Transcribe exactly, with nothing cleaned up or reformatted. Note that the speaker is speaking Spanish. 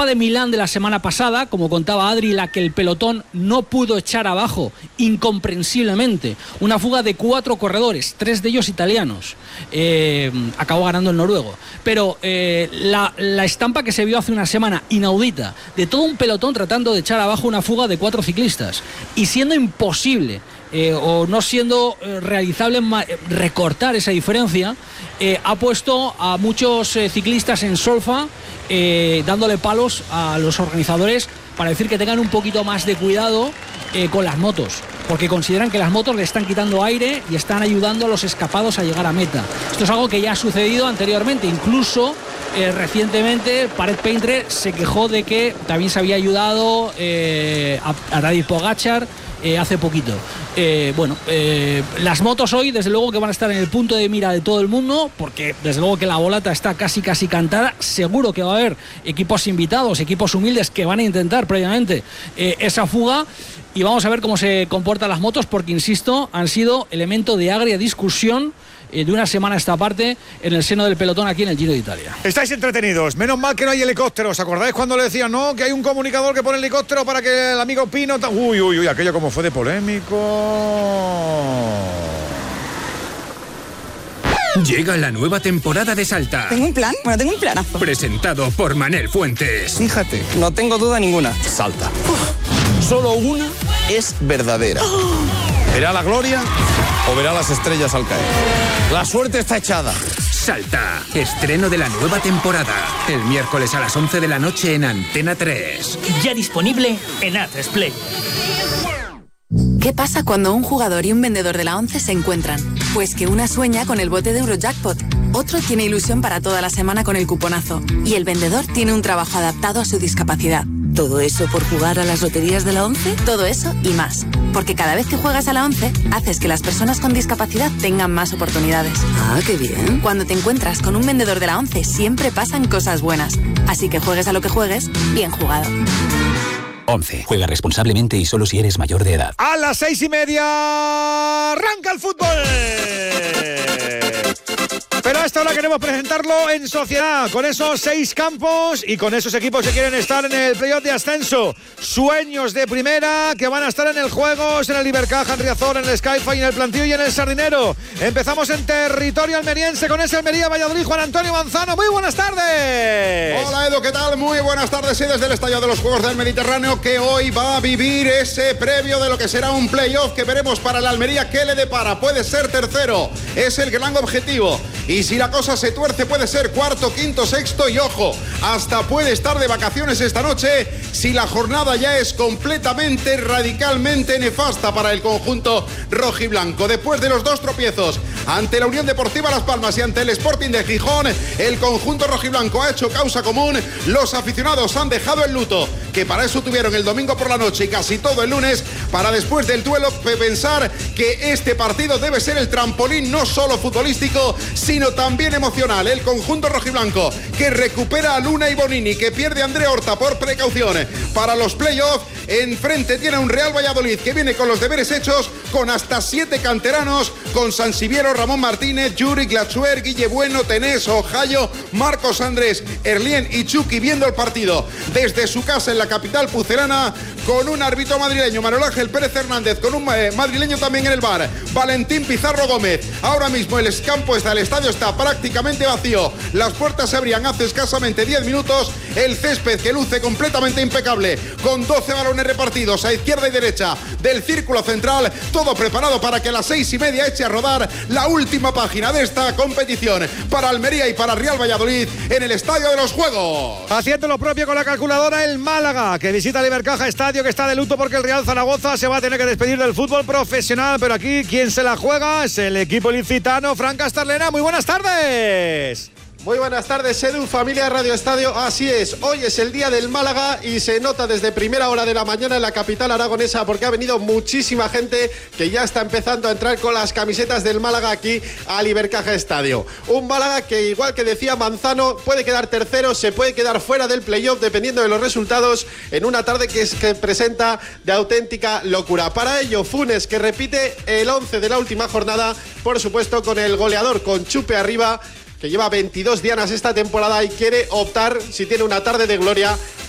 de Milán de la semana pasada, como contaba Adri, la que el pelotón no pudo echar abajo incomprensiblemente. Una fuga de cuatro corredores, tres de ellos italianos. Eh, acabó ganando el noruego. Pero eh, la, la estampa que se vio hace una semana, inaudita, de todo un pelotón tratando de echar abajo una fuga de cuatro ciclistas y siendo imposible eh, o no siendo eh, realizable ma- recortar esa diferencia, eh, ha puesto a muchos eh, ciclistas en solfa, eh, dándole palos a los organizadores para decir que tengan un poquito más de cuidado eh, con las motos, porque consideran que las motos le están quitando aire y están ayudando a los escapados a llegar a meta. Esto es algo que ya ha sucedido anteriormente, incluso eh, recientemente Paret Paintre se quejó de que también se había ayudado eh, a, a Tadej Pogačar eh, hace poquito. Eh, bueno, eh, las motos hoy desde luego que van a estar en el punto de mira de todo el mundo, porque desde luego que la bolata está casi casi cantada. Seguro que va a haber equipos invitados, equipos humildes que van a intentar previamente eh, esa fuga, y vamos a ver cómo se comportan las motos, porque insisto, han sido elemento de agria discusión eh, de una semana a esta parte en el seno del pelotón aquí en el Giro de Italia. Estáis entretenidos, menos mal que no hay helicópteros. ¿Os acordáis cuando le decían, no, que hay un comunicador que pone helicóptero para que el amigo Pino... Ta... Uy, uy, uy, aquello como fue de polémico. Llega la nueva temporada de Salta. ¿Tengo un plan? Bueno, tengo un planazo. Presentado por Manel Fuentes. Fíjate, no tengo duda ninguna. Salta. Solo una es verdadera. ¿Verá la gloria o verá las estrellas al caer? La suerte está echada. Salta, estreno de la nueva temporada. El miércoles a las once de la noche en Antena tres. Ya disponible en A tres Play. ¿Qué pasa cuando un jugador y un vendedor de la ONCE se encuentran? Pues que una sueña con el bote de Eurojackpot, otro tiene ilusión para toda la semana con el cuponazo y el vendedor tiene un trabajo adaptado a su discapacidad. ¿Todo eso por jugar a las loterías de la ONCE? Todo eso y más. Porque cada vez que juegas a la ONCE, haces que las personas con discapacidad tengan más oportunidades. Ah, qué bien. Cuando te encuentras con un vendedor de la ONCE, siempre pasan cosas buenas. Así que juegues a lo que juegues, bien jugado. once. Juega responsablemente y solo si eres mayor de edad. A las seis y media arranca el fútbol. Pero a esta hora queremos presentarlo en sociedad, con esos seis campos y con esos equipos que quieren estar en el playoff de ascenso. Sueños de primera que van a estar en el Juegos, en el Ibercaja, en Riazor, en el Skyfy, en el Plantío y en el Sardinero. Empezamos en territorio almeriense con ese Almería Valladolid. Juan Antonio Manzano, muy buenas tardes. Hola Edu, ¿qué tal? Muy buenas tardes. Sí, desde el estadio de los Juegos del Mediterráneo, que hoy va a vivir ese previo de lo que será un playoff que veremos para el Almería. ¿Qué le depara? Puede ser tercero, es el gran objetivo. Y si la cosa se tuerce puede ser cuarto, quinto, sexto y ojo, hasta puede estar de vacaciones esta noche si la jornada ya es completamente, radicalmente nefasta para el conjunto rojiblanco. Después de los dos tropiezos ante la Unión Deportiva Las Palmas y ante el Sporting de Gijón, el conjunto rojiblanco ha hecho causa común. Los aficionados han dejado el luto, que para eso tuvieron el domingo por la noche y casi todo el lunes, para después del duelo pensar que este partido debe ser el trampolín no solo futbolístico, sino también emocional. El conjunto rojiblanco que recupera a Luna y Bonini, que pierde a André Horta por precaución para los playoffs. Enfrente tiene un Real Valladolid que viene con los deberes hechos, con hasta siete canteranos, con Sansiviero, Ramón Martínez, Yuri, Glachuer, Guille Bueno, Tenés, Ojayo, Marcos Andrés, Erlien y Chucky, viendo el partido desde su casa en la capital pucelana, con un árbitro madrileño, Manuel Ángel Pérez Hernández, con un eh, madrileño también en el bar, Valentín Pizarro Gómez. Ahora mismo el campo está, el estadio está prácticamente vacío. Las puertas se abrían hace escasamente diez minutos. El césped que luce completamente impecable, con doce balones repartidos a izquierda y derecha del círculo central, todo preparado para que a las seis y media eche a rodar la última página de esta competición para Almería y para Real Valladolid en el Estadio de los Juegos. Haciendo lo propio con la calculadora el Málaga, que visita el Ibercaja, estadio que está de luto porque el Real Zaragoza se va a tener que despedir del fútbol profesional, pero aquí quien se la juega es el equipo ilicitano. Fran Castarlena, muy buenas tardes. Muy buenas tardes, Edu, familia Radio Estadio. Así es, hoy es el día del Málaga y se nota desde primera hora de la mañana en la capital aragonesa, porque ha venido muchísima gente que ya está empezando a entrar con las camisetas del Málaga aquí al Ibercaja Estadio. Un Málaga que, igual que decía Manzano, puede quedar tercero, se puede quedar fuera del playoff dependiendo de los resultados, en una tarde que, es, que presenta de auténtica locura. Para ello, Funes, que repite el once de la última jornada, por supuesto con el goleador, con Chupe arriba, que lleva veintidós dianas esta temporada y quiere optar, si tiene una tarde de gloria,